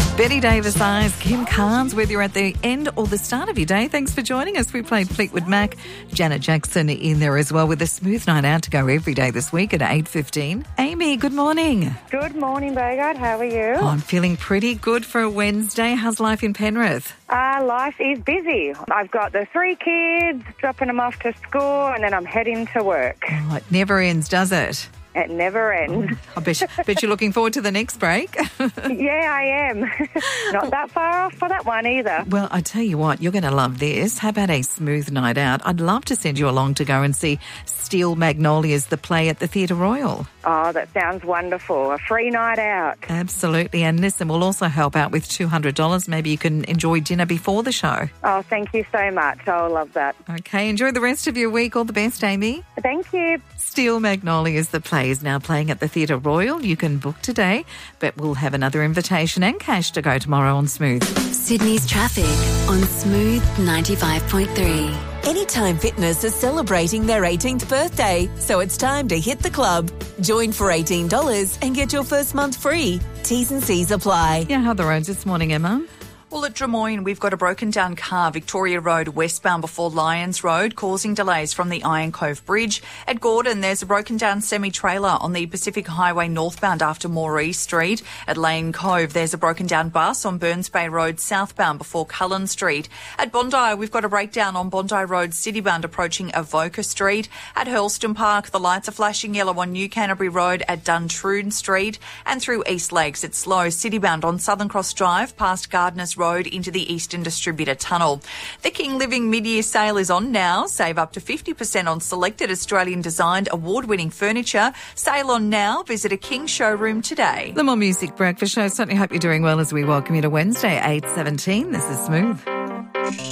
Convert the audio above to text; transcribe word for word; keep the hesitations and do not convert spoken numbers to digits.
Betty Davis Eyes, Kim Carnes, whether you're at the end or the start of your day, thanks for joining us. We played Fleetwood Mac, Janet Jackson in there as well, with a smooth night out to go every day this week at eight fifteen. Amy, good morning. Good morning, Bogart. How are you? Oh, I'm feeling pretty good for a Wednesday. How's life in Penrith? Uh, life is busy. I've got the three kids, dropping them off to school, and then I'm heading to work. Oh, it never ends, does it? It never ends. I bet, bet you're looking forward to the next break. Yeah, I am. Not that far off for that one either. Well, I tell you what, you're going to love this. How about a smooth night out? I'd love to send you along to go and see Steel Magnolias, the play at the Theatre Royal. Oh, that sounds wonderful. A free night out. Absolutely. And listen, we'll also help out with two hundred dollars. Maybe you can enjoy dinner before the show. Oh, thank you so much. I'll love that. Okay, enjoy the rest of your week. All the best, Amy. Thank you. Steel Magnolias, the play, is now playing at the Theatre Royal. You can book today, but we'll have another invitation and cash to go tomorrow on Smooth. Sydney's traffic on Smooth ninety-five point three. Anytime Fitness is celebrating their eighteenth birthday, so it's time to hit the club. Join for eighteen dollars and get your first month free. T's and C's apply. Yeah, how are the roads this morning, Emma? Well, at Drummoyne, we've got a broken down car, Victoria Road westbound before Lyons Road, causing delays from the Iron Cove Bridge. At Gordon, there's a broken down semi-trailer on the Pacific Highway northbound after Moree Street. At Lane Cove, there's a broken down bus on Burns Bay Road southbound before Cullen Street. At Bondi, we've got a breakdown on Bondi Road citybound approaching Avoca Street. At Hurlston Park, the lights are flashing yellow on New Canterbury Road at Duntroon Street. And through East Lakes, it's slow citybound on Southern Cross Drive past Gardeners Road into the Eastern Distributor Tunnel. The King Living mid-year sale is on now. Save up to fifty percent on selected Australian-designed award-winning furniture. Sale on now. Visit a King showroom today. The More Music Breakfast Show. Certainly hope you're doing well as we welcome you to Wednesday, eight seventeen. This is Smooth.